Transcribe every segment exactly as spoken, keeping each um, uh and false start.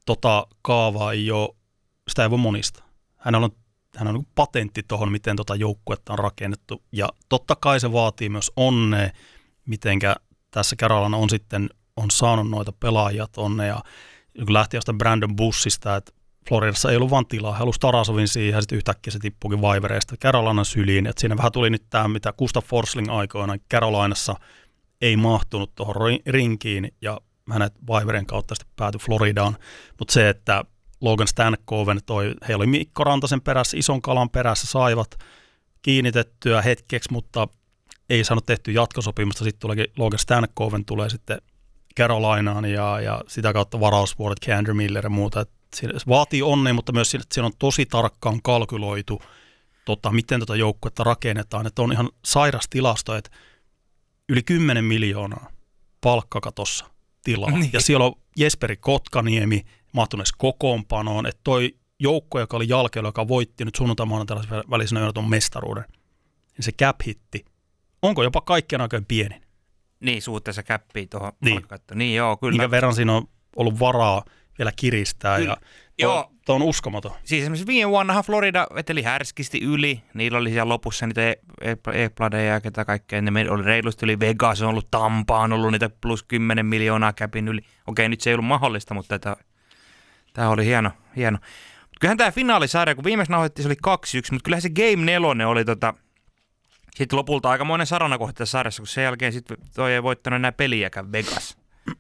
tota kaavaa ei ole, sitä ei voi monistaa. Hänellä on, hänellä on patentti tuohon, miten tota joukkuetta on rakennettu. Ja totta kai se vaatii myös onnea, mitenkä tässä Carolina on sitten on saanut noita pelaajia tonne. Ja kun lähti jostain Brandon Bushista, että Floridassa ei ollut vaan tilaa. He halusi Tarasovin siihen ja sitten yhtäkkiä se tippuikin Vaivereista Carolinan syliin. Et siinä vähän tuli nyt tämä, mitä Gustav Forsling aikoina Carolinassa ei mahtunut tuohon rinkiin ja hänet Vaiveren kautta sitten päätyi Floridaan. Mutta se, että Logan Stankoven toi, heillä oli Mikko Rantasen perässä, ison kalan perässä, saivat kiinnitettyä hetkeksi, mutta ei saanut tehty jatkosopimusta. Sitten tuleekin Logan Stankoven tulee sitten Carolinaan ja, ja sitä kautta varausvuodet, K'Andre Miller ja muuta. Et se vaatii onnea, mutta myös siinä, että siinä on tosi tarkkaan kalkyloitu, tota, miten tota joukkuetta rakennetaan. Että on ihan sairas tilasto, että yli kymmenen miljoonaa palkkakatossa tilaa. Niin. Ja siellä on Jesperi Kotkaniemi mahtuneessa kokoonpanoon, että toi joukko, joka oli jalkeilla, joka voitti nyt sunnuntaina tällaisen välisenä yönä tuon mestaruuden, niin se cap-hitti, onko jopa kaikkien aikojen pienin? Niin, suhteessa käppiin tuohon niin. palkkakattoon. Niin, joo, kyllä. Minkä verran siinä on ollut varaa vielä kiristää, kyllä. Ja tuo, tuo on uskomaton. Siis esimerkiksi viime vuonnahan Florida veteli härskisti yli, niillä oli siellä lopussa niitä e-pladeja ja ketä kaikkea, ne oli reilusti yli, Vegas on ollut, Tampa on ollut niitä plus kymmenen miljoonaa käpin yli. Okei, nyt se ei ollut mahdollista, mutta tämä, tämä oli hieno, hieno. Kyllähän tämä finaalisarja, kun viimeksi nauhoitettiin, se oli kaksi yksi, mutta kyllähän se Game neljä oli tota, sitten lopulta aikamoinen saranakohta tässä sarjassa, kun sen jälkeen sitten toi ei voittanut enää peliäkään Vegas.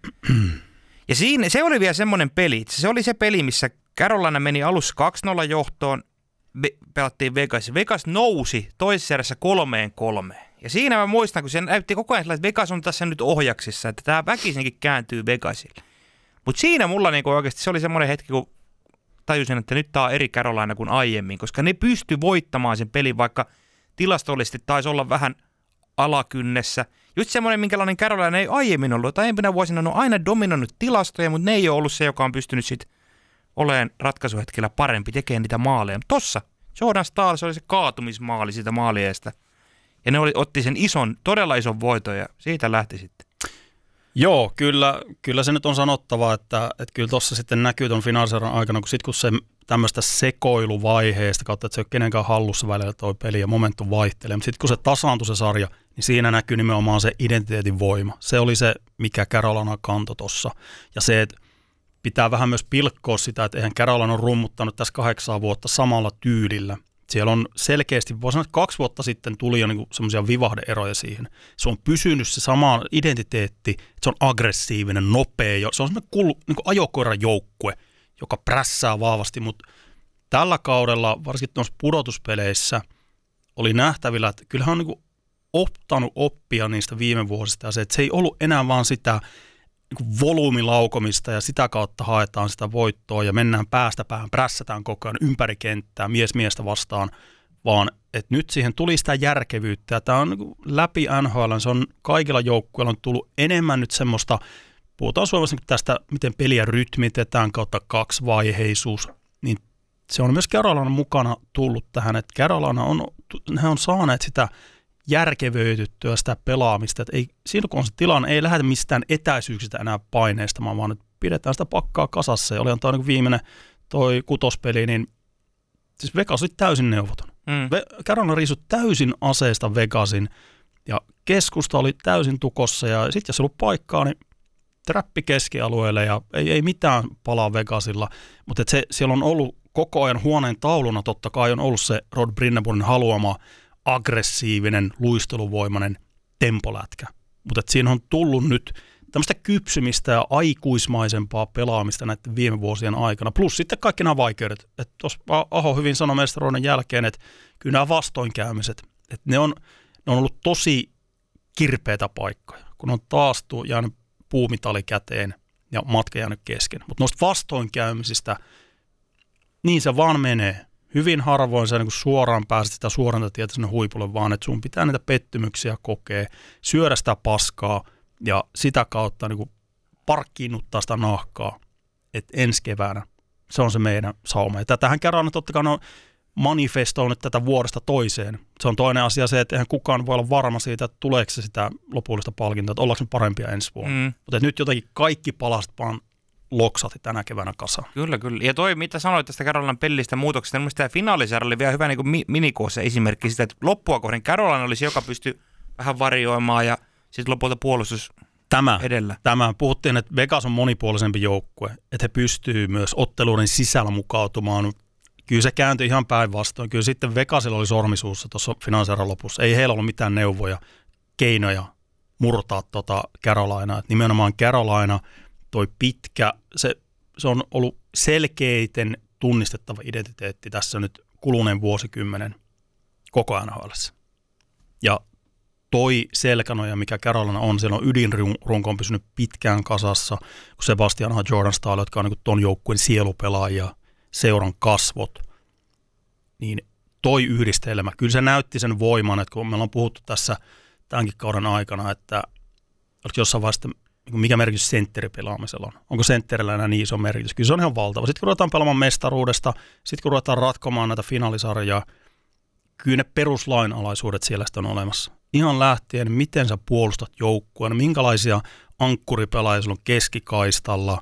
Ja siinä, se oli vielä semmoinen peli, se oli se peli, missä Carolina meni alussa kaksi nolla johtoon, pelattiin Vegas. Vegas nousi toisessa erässä kolmeen kolmeen. Ja siinä mä muistan, kun se näytti koko ajan, että Vegas on tässä nyt ohjaksissa, että tämä väkisinkin kääntyy Vegasille. Mutta siinä mulla niinku oikeasti se oli semmoinen hetki, kun tajusin, että nyt tää on eri Carolina kuin aiemmin, koska ne pystyi voittamaan sen pelin, vaikka tilastollisesti taisi olla vähän alakynnessä. Just semmoinen, minkälainen Carolina ei aiemmin ollut. Aiempina vuosina ne on aina dominoinut tilastoja, mutta ne ei ole ollut se, joka on pystynyt sitten olemaan ratkaisuhetkellä parempi, tekemään niitä maaleja. Mutta tossa Jordan Staal, se oli se kaatumismaali siitä maaliestä. Ja ne oli, otti sen ison, todella ison voiton ja siitä lähti sitten. Joo, kyllä, kyllä se nyt on sanottava, että, että kyllä tuossa sitten näkyy tuon finaalisarjan aikana, kun sitten kun se tämmöistä sekoiluvaiheesta kautta, että se ei ole kenenkään hallussa välillä toi peli ja momentum vaihtelee, mutta sitten kun se tasaantui se sarja, niin siinä näkyy nimenomaan se identiteetin voima. Se oli se, mikä Carolina kantoi tuossa. Ja se, että pitää vähän myös pilkkoa sitä, että eihän Carolina ole rummuttanut tässä kahdeksan vuotta samalla tyylillä. Siellä on selkeästi, voi sanoa, että kaksi vuotta sitten tuli jo niinku semmoisia vivahde-eroja siihen. Se on pysynyt se sama identiteetti, että se on aggressiivinen, nopea, se on semmoinen kul, niinku ajokoiran joukkue, joka prässää vahvasti, mutta tällä kaudella, varsinkin tuossa pudotuspeleissä, oli nähtävillä, että kyllähän on niinku ottanut oppia niistä viime vuosista, ja se, että se ei ollut enää vaan sitä niinku volyymilaukomista, ja sitä kautta haetaan sitä voittoa, ja mennään päästä päähän, prässätään koko ajan ympäri kenttää, mies miestä vastaan, vaan että nyt siihen tuli sitä järkevyyttä, ja tämä on niinku läpi N H L, se on kaikilla joukkueilla on tullut enemmän nyt semmoista, puhutaan suomessa tästä, miten peliä rytmitetään kautta kaksivaiheisuus, niin se on myös Carolina mukana tullut tähän, että Carolina on, he on saaneet sitä järkevöityttyä sitä pelaamista, että ei, siinä kun on se tilanne, ei lähdetä mistään etäisyyksistä enää paineistamaan, vaan että pidetään sitä pakkaa kasassa, ja oli toi niin viimeinen toi kutospeli, niin siis Vegas oli täysin neuvoton. Mm. Carolina riisui täysin aseesta Vegasin, ja keskusta oli täysin tukossa, ja sitten jos ei ollut paikkaa, niin trappi keskialueelle ja ei, ei mitään palaa Vegasilla, mutta se, siellä on ollut koko ajan huoneen tauluna, totta kai on ollut se Rod Brind'amorin haluama aggressiivinen, luisteluvoimainen tempolätkä, mutta siinä on tullut nyt tämmöistä kypsymistä ja aikuismaisempaa pelaamista näiden viime vuosien aikana, plus sitten kaikki nämä vaikeudet, että tuossa Aho hyvin sanoi mestaruuden jälkeen, että kyllä nämä vastoinkäymiset, että ne on, ne on ollut tosi kirpeitä paikkoja, kun on taas jäänyt puumitali käteen ja matka jäänyt kesken. Mutta noista vastoinkäymisistä, niin se vaan menee. Hyvin harvoin sä niin suoraan pääset sitä suoranta tietä sinne huipulle, vaan että sun pitää niitä pettymyksiä kokea, syödä sitä paskaa ja sitä kautta niin parkkiinnuttaa sitä nahkaa, että ensi keväänä se on se meidän sauma. Ja tätähän kerran totta kai on manifestoinut tätä vuodesta toiseen. Se on toinen asia se, että eihän kukaan voi olla varma siitä, että tuleeko se sitä lopullista palkintoa, että ollaanko me parempia ensi vuonna. Mm. Mutta nyt jotenkin kaikki palaset vaan loksahti tänä keväänä kasaan. Kyllä, kyllä. Ja toi, mitä sanoit tästä Carolinan pelistä muutoksesta, niin mielestäni tämä finaalisarja oli vielä hyvä niin kuin mi- minikoossa esimerkki sitä, että loppua kohden Carolina olisi, joka pystyi vähän varioimaan ja sitten lopulta puolustus Tämä, edellä. Tämä, puhuttiin, että Vegas on monipuolisempi joukkue, että he pystyvät myös otteluiden sisällä mukautumaan. Kyllä se kääntyi ihan päinvastoin. Kyllä sitten Vegasilla oli sormisuussa tuossa finaalisarjan lopussa. Ei heillä ollut mitään neuvoja, keinoja murtaa tota Carolinaa. Et nimenomaan Carolina, toi pitkä, se, se on ollut selkeiten tunnistettava identiteetti tässä nyt kuluneen vuosikymmenen koko N H L:ssä. Ja toi selkänoja, mikä Carolina on, siellä on ydinrunko on pysynyt pitkään kasassa, kun Sebastian ja Jordan Staal, jotka on niin ton joukkueen sielupelaajia, seuran kasvot, niin toi yhdistelmä, kyllä se näytti sen voiman, että kun me ollaan puhuttu tässä tämänkin kauden aikana, että oliko jossain vaiheessa, mikä merkitys sentteripelaamisella on? Onko sentterillä enää niin iso merkitys? Kyllä se on ihan valtava. Sitten kun ruvetaan pelaamaan mestaruudesta, sitten kun ruvetaan ratkomaan näitä finaalisarjaa, kyllä ne peruslainalaisuudet siellä on olemassa. Ihan lähtien, miten sä puolustat joukkueen, minkälaisia ankkuripelaajia sulla on keskikaistalla.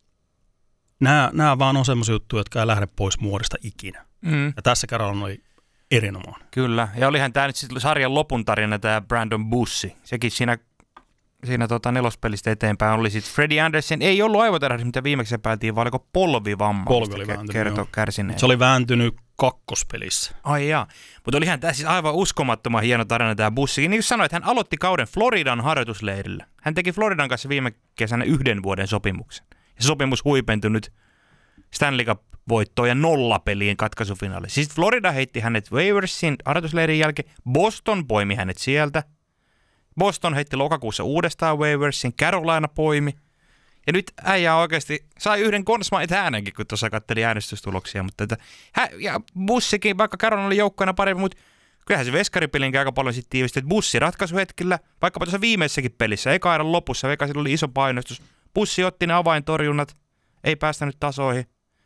Nämä, nämä vaan on semmoisia juttuja, jotka ei lähde pois muodista ikinä. Mm. Ja tässä Carolina oli erinomainen. Kyllä, ja olihan tämä nyt sitten sarjan lopun tarina, tämä Brandon Bussi. Sekin siinä, siinä tota nelospelistä eteenpäin oli sitten Freddie Anderson. Ei ollut aivoterhahdus, mitä viimeksi päätiin, vaan oliko polvivamma, Polvi oli vääntynyt, kertoi kärsineen. Se oli vääntynyt kakkospelissä. Ai jaa, mutta olihan tämä siis aivan uskomattoman hieno tarina tämä Bussikin. Niin kuin sanoit, hän aloitti kauden Floridan harjoitusleirillä. Hän teki Floridan kanssa viime kesänä yhden vuoden sopimuksen. Ja se sopimus huipentui nyt Stanley Cup-voittoon ja nollapeliin katkaisufinaali. Siis Florida heitti hänet waiversin harjoitusleirin jälkeen. Boston poimi hänet sieltä. Boston heitti lokakuussa uudestaan waiversin. Carolina poimi. Ja nyt äijä oikeasti sai yhden Consmite äänenkin, kun tuossa katteli äänestystuloksia. Mutta että, hä, ja Bussikin, vaikka Carolina oli joukkoina paremmin, mutta kyllähän se veskaripelinkin aika paljon sitten tiivisti. Että Bussi ratkaisuhetkillä, vaikkapa tuossa viimeisessäkin pelissä, eka erän lopussa, Vegasilla oli iso painostus. Bussi otti ne avaintorjunnat, ei päästänyt tasoihin.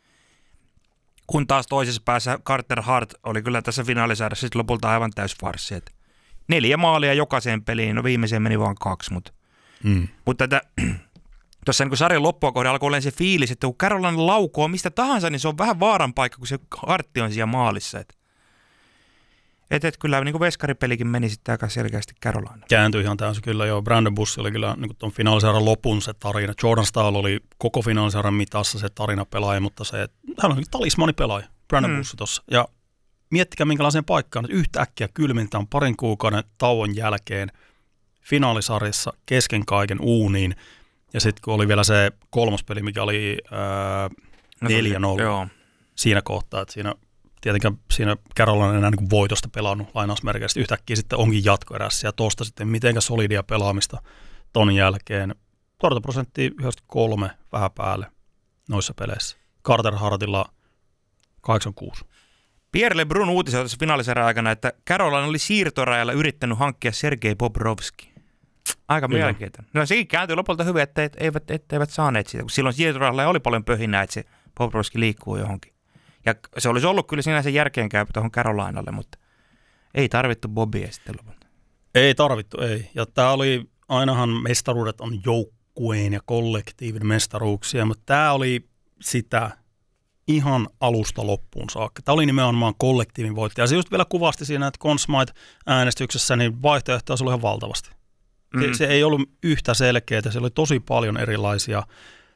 Kun taas toisessa päässä Carter Hart oli kyllä tässä finaalisarjassa sitten lopulta aivan täys farssi. Neljä maalia jokaiseen peliin, no viimeiseen meni vaan kaksi. Mutta, mm. mutta tätä, tuossa niin sarjan loppua kohden alkoi olla se fiilis, että kun Carolina laukoo mistä tahansa, niin se on vähän vaaran paikka, kun se Hartti on siellä maalissa. Että et, et kyllä niin kuin veskaripelikin meni sitten aika selkeästi Carolina. Kääntyi ihan täysin kyllä joo. Brandon Bussi oli kyllä niin tuon finaalisarjan lopun se tarina. Jordan Staal oli koko finaalisarjan mitassa se tarina pelaaja, mutta se, hän on talismani pelaaja, Brandon mm. Bussi tuossa. Ja miettikää minkälaiseen paikkaan, että yhtäkkiä kylmintään parin kuukauden tauon jälkeen finaalisarjassa kesken kaiken uuniin. Ja sitten kun oli vielä se kolmas peli, mikä oli ää, neljä nolla siinä kohtaa, että siinä tietenkään siinä Carolina on enää niin kuin voitosta pelannut lainausmerkeistä. Yhtäkkiä sitten onkin jatkoerässä ja tuosta sitten mitenkä solidia pelaamista ton jälkeen. Torjuntaprosentti yhdeksänkymmentäkolme vähän päälle noissa peleissä. Carter Hartilla kahdeksankymmentäkuusi. Pierre LeBrun uutisoi tässä finaalisarjan aikana, että Carolina oli siirtorajalla yrittänyt hankkia Sergei Bobrovski. Aika mielenkiintoinen. No sekin kääntyi lopulta hyvin, että eivät, etteivät saaneet sitä, kun silloin siirtorajalla oli paljon pöhinää, että se Bobrovski liikkuu johonkin. Ja se olisi ollut kyllä sinänsä järkeenkäypä tuohon Carolinalle, mutta ei tarvittu Bobia sitten lopulta. Ei tarvittu, ei. Ja tämä oli, ainahan mestaruudet on joukkueen ja kollektiivin mestaruuksia, mutta tämä oli sitä ihan alusta loppuun saakka. Tämä oli nimenomaan kollektiivin voittaja. Se just vielä kuvasti siinä, että Conn Smythe-äänestyksessä niin vaihtoehtoja oli ihan valtavasti. Mm. Se, se ei ollut yhtä selkeää, se oli tosi paljon erilaisia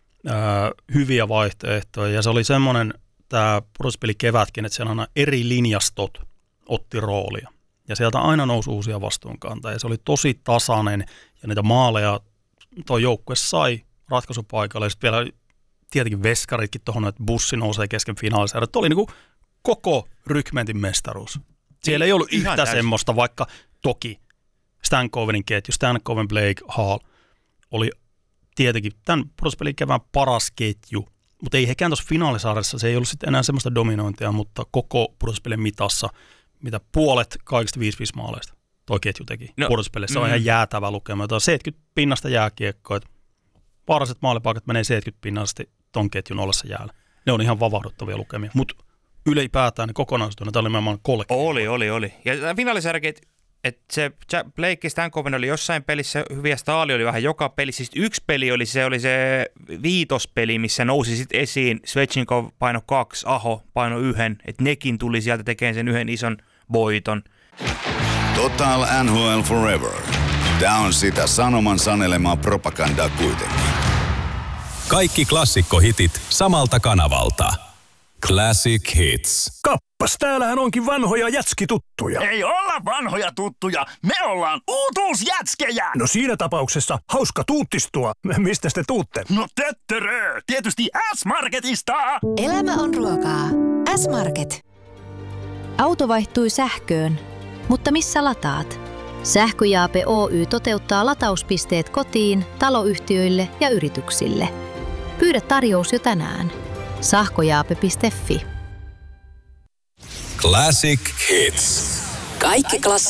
ää, hyviä vaihtoehtoja ja se oli semmoinen tämä pudotuspeli kevätkin, että siellä aina eri linjastot otti roolia. Ja sieltä aina nousi uusia vastuunkantajia. Ja se oli tosi tasainen ja niitä maaleja tuo joukkue sai ratkaisupaikalle. Ja sitten vielä tietenkin veskaritkin tuohon, että Bussi nousee kesken finaalisarjaa. Tuo oli niin kuin koko rykmentin mestaruus. Siellä ei ollut yhtä semmoista, vaikka toki Stankovenin ketju, Stankoven, Blake, Hall oli tietenkin tämän pudotuspelin kevään paras ketju. Mutta ei hekään tuossa finaalisarjassa, se ei ollut sitten enää semmoista dominointia, mutta koko pudotuspelin mitassa, mitä puolet kaikista viisi viisi maaleista toi ketju teki no, pudotuspelissä. Se on mm. ihan jäätävä lukema. Jotain seitsemänkymmentä pinnasta jääkiekkoa, että vaaralliset maalipaikat menee seitsemänkymmentä pinnasti ton ketjun ollessa jäällä. Ne on ihan vavahduttavia lukemia. Mutta ylipäätään ne kokonaisuutena, tämä oli nimenomaan kollektiivinen. Oli, oli, oli. Ja finaalisarjat että se Blake Stankoven oli jossain pelissä hyviä, Staali oli vähän joka pelissä. Siis yksi peli oli se, oli se viitospeli, missä nousi sitten esiin Svechnikov paino kaksi, Aho paino yhden, että nekin tuli sieltä tekemään sen yhden ison voiton. Total N H L Forever. Tämä on sitä sanoman sanelemaa propagandaa kuitenkin. Kaikki klassikkohitit samalta kanavalta. Classic Hits. Kappas, täällähän onkin vanhoja jätskituttuja. Ei olla vanhoja tuttuja, me ollaan uutuusjätskejä! No siinä tapauksessa hauska tuuttistua. Mistä te tuutte? No töttörö, tietysti S-Marketista! Elämä on ruokaa. S-Market. Auto vaihtui sähköön, mutta missä lataat? Sähköjaape Oy toteuttaa latauspisteet kotiin, taloyhtiöille ja yrityksille. Pyydä tarjous jo tänään. Sähköjaape piste fi. Classic Hits. Kaikki klassikot.